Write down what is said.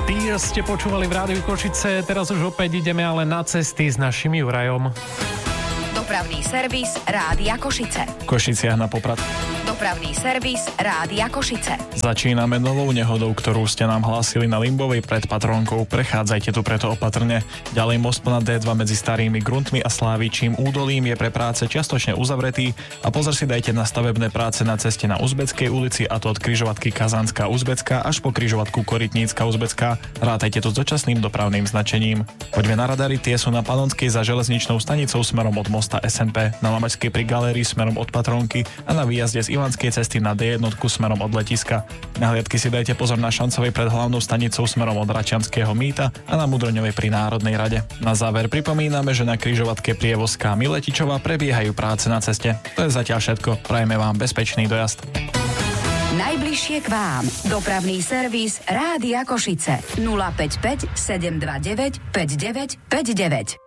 Tears ste počúvali v Rádiu Košice, teraz už opäť ideme ale na cesty s našim Jurajom. Dopravný servis Rádia Košice. V Košiciach na Poprad. Dopravný servis Rádia Košice. Začíname novou nehodou, ktorú ste nám hlásili na Limbovej pred Patrónkou. Prechádzajte tu preto opatrne. Ďalej most ponad D2 medzi Starými Gruntmi a Slávičím údolím je pre práce čiastočne uzavretý a pozor si dajte na stavebné práce na ceste na Uzbeckej ulici, a to od križovatky Kazanská Uzbecká až po križovatku Korytnícka Uzbecká. Rátajte tu s dočasným dopravným značením. Poďme na radary, tie sú na Panonskej za železničnou stanicou smerom od mosta SNP, na Lamačskej pri galérii smerom od Patrónky a na výjazde z Ivanskej cesty na D1 smerom od letiska. Na hliadky si dajte pozor na Šancovej pred hlavnou stanicou smerom od Račianského mýta a na Mudroňovej pri Národnej rade. Na záver pripomíname, že na križovatke Prievozká Miletičová prebiehajú práce na ceste. To je zatiaľ všetko. Prajeme vám bezpečný dojazd. Najbližšie k vám. Dopravný servis Rádia Košice. 055 729 5959.